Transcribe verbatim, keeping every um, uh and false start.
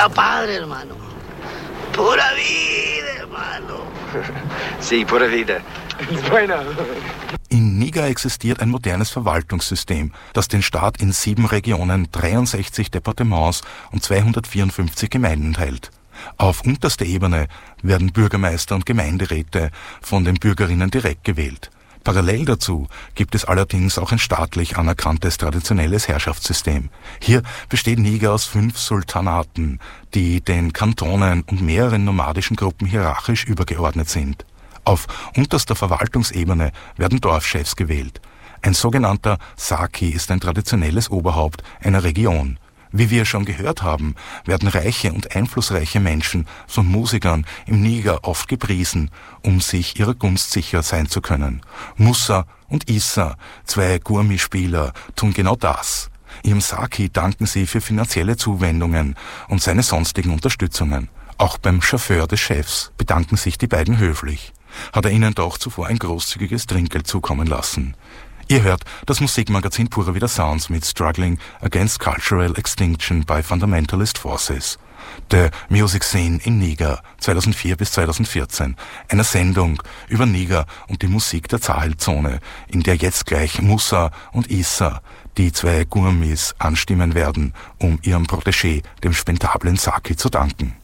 Está padre, hermano. Pura vida, hermano. Sí, pura vida. Bueno. In Niger existiert ein modernes Verwaltungssystem, das den Staat in sieben Regionen, dreiundsechzig Departements und zweihundertvierundfünfzig Gemeinden enthält. Auf unterster Ebene werden Bürgermeister und Gemeinderäte von den Bürgerinnen direkt gewählt. Parallel dazu gibt es allerdings auch ein staatlich anerkanntes traditionelles Herrschaftssystem. Hier besteht Niger aus fünf Sultanaten, die den Kantonen und mehreren nomadischen Gruppen hierarchisch übergeordnet sind. Auf unterster Verwaltungsebene werden Dorfchefs gewählt. Ein sogenannter Saki ist ein traditionelles Oberhaupt einer Region. Wie wir schon gehört haben, werden reiche und einflussreiche Menschen von Musikern im Niger oft gepriesen, um sich ihrer Gunst sicher sein zu können. Musa und Issa, zwei Gurmi-Spieler, tun genau das. Ihrem Saki danken sie für finanzielle Zuwendungen und seine sonstigen Unterstützungen. Auch beim Chauffeur des Chefs bedanken sich die beiden höflich. Hat er ihnen doch zuvor ein großzügiges Trinkgeld zukommen lassen. Ihr hört das Musikmagazin Pura Vida Sounds mit Struggling Against Cultural Extinction by Fundamentalist Forces. The Music Scene in Niger zweitausendvier bis zweitausendvierzehn, einer Sendung über Niger und die Musik der Sahelzone, in der jetzt gleich Musa und Issa, die zwei Gurmis, anstimmen werden, um ihrem Protégé, dem spendablen Saki, zu danken.